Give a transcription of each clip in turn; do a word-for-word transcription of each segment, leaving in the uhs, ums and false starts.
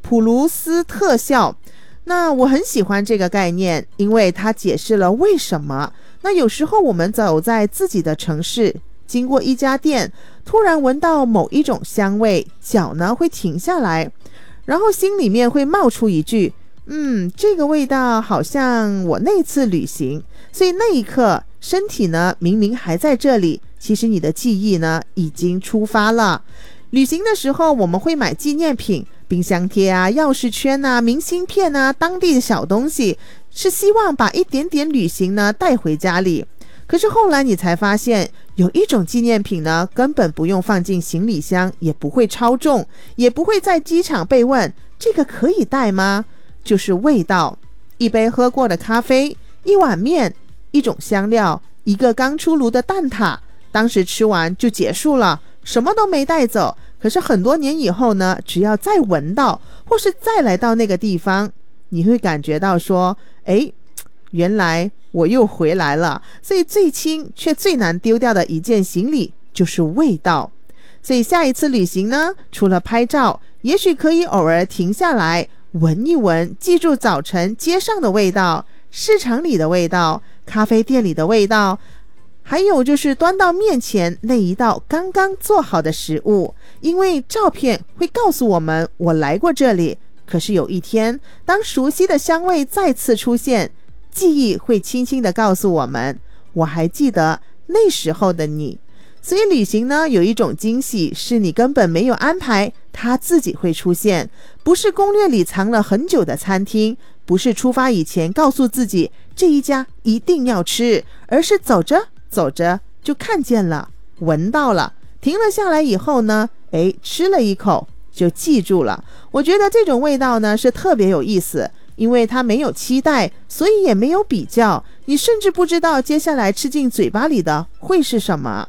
普鲁斯特效。那我很喜欢这个概念，因为它解释了为什么。那有时候我们走在自己的城市，经过一家店，突然闻到某一种香味，脚呢会停下来，然后心里面会冒出一句，嗯，这个味道好像我那次旅行。所以那一刻，身体呢明明还在这里，其实你的记忆呢已经出发了。旅行的时候，我们会买纪念品，冰箱贴啊、钥匙圈啊、明信片啊、当地的小东西，是希望把一点点旅行呢带回家里。可是后来你才发现，有一种纪念品呢根本不用放进行李箱，也不会超重，也不会在机场被问这个可以带吗？就是味道。一杯喝过的咖啡，一碗面，一种香料，一个刚出炉的蛋挞，当时吃完就结束了，什么都没带走。可是很多年以后呢，只要再闻到，或是再来到那个地方，你会感觉到说，诶，原来我又回来了。所以最轻却最难丢掉的一件行李就是味道。所以下一次旅行呢，除了拍照，也许可以偶尔停下来闻一闻，记住早晨街上的味道，市场里的味道，咖啡店里的味道，还有就是端到面前那一道刚刚做好的食物。因为照片会告诉我们我来过这里，可是有一天当熟悉的香味再次出现，记忆会轻轻地告诉我们，我还记得那时候的你。所以旅行呢，有一种惊喜是你根本没有安排，它自己会出现。不是攻略里藏了很久的餐厅，不是出发以前告诉自己这一家一定要吃，而是走着走着就看见了，闻到了，停了下来以后呢，诶，吃了一口就记住了。我觉得这种味道呢是特别有意思，因为它没有期待，所以也没有比较，你甚至不知道接下来吃进嘴巴里的会是什么。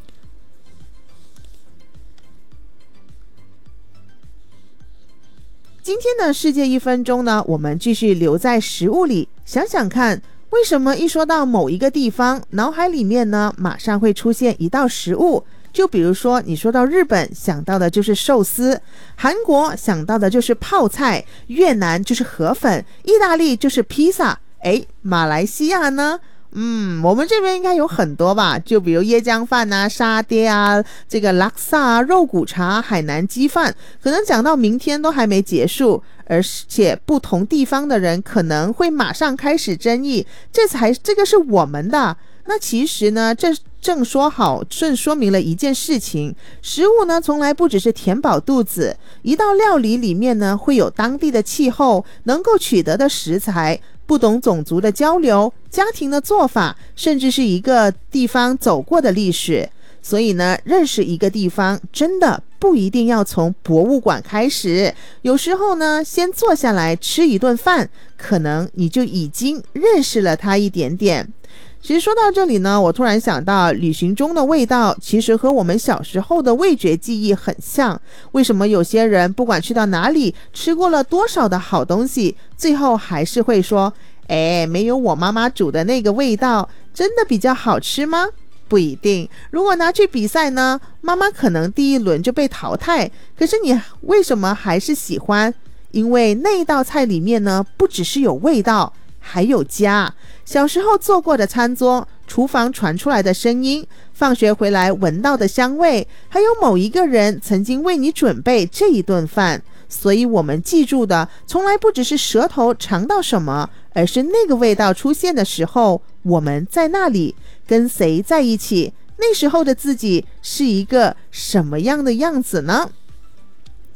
今天的世界一分钟呢，我们继续留在食物里，想想看，为什么一说到某一个地方，脑海里面呢马上会出现一道食物？就比如说你说到日本，想到的就是寿司，韩国想到的就是泡菜，越南就是河粉，意大利就是披萨。诶，马来西亚呢？嗯，我们这边应该有很多吧，就比如椰浆饭啊、沙爹啊、这个拉萨啊、肉骨茶、海南鸡饭，可能讲到明天都还没结束，而且不同地方的人可能会马上开始争议，这才这个是我们的。那其实呢，这正说好正说明了一件事情，食物呢从来不只是填饱肚子，一道料理里面呢会有当地的气候，能够取得的食材，不同种族的交流，家庭的做法，甚至是一个地方走过的历史。所以呢，认识一个地方真的不一定要从博物馆开始，有时候呢，先坐下来吃一顿饭，可能你就已经认识了它一点点。其实说到这里呢，我突然想到，旅行中的味道其实和我们小时候的味觉记忆很像。为什么有些人不管去到哪里，吃过了多少的好东西，最后还是会说，哎，没有我妈妈煮的那个味道，真的比较好吃吗？不一定。如果拿去比赛呢，妈妈可能第一轮就被淘汰，可是你为什么还是喜欢？因为那一道菜里面呢，不只是有味道，还有家。小时候坐过的餐桌，厨房传出来的声音，放学回来闻到的香味，还有某一个人曾经为你准备这一顿饭。所以我们记住的从来不只是舌头尝到什么，而是那个味道出现的时候，我们在那里，跟谁在一起，那时候的自己是一个什么样的样子呢？